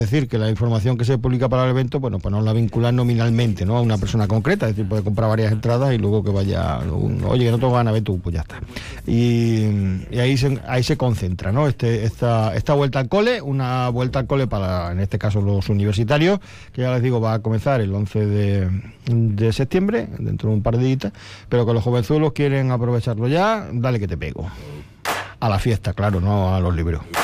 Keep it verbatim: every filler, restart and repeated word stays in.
Es decir, que la información que se publica para el evento, bueno, pues no la vincular nominalmente, ¿no?, a una persona concreta, es decir, puede comprar varias entradas y luego que vaya, un, oye, que no tengo ganas, ve tú, pues ya está. Y, y ahí se ahí se concentra, ¿no?, este, esta, esta vuelta al cole, una vuelta al cole para, en este caso, los universitarios, que ya les digo, va a comenzar el once de septiembre, dentro de un par de días, pero que los jovenzuelos quieren aprovecharlo ya, dale que te pego. A la fiesta, claro, no a los libros.